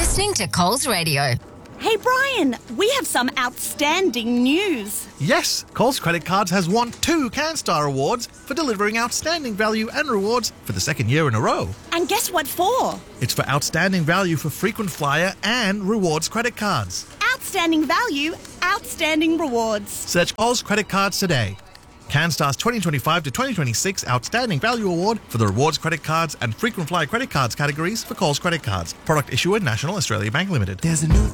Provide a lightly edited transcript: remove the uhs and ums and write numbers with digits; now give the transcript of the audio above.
listening to Coles Radio. Hey Brian, we have some outstanding news. Yes, Coles Credit Cards has won 2 CanStar Awards for delivering outstanding value and rewards for the second year in a row. And guess what for? It's for outstanding value for frequent flyer and rewards credit cards. Outstanding value, outstanding rewards. Search Coles Credit Cards today. CanStar's 2025 to 2026 Outstanding Value Award for the rewards credit cards and frequent flyer credit cards categories for Coles Credit Cards. Product issuer National Australia Bank Limited. There's a new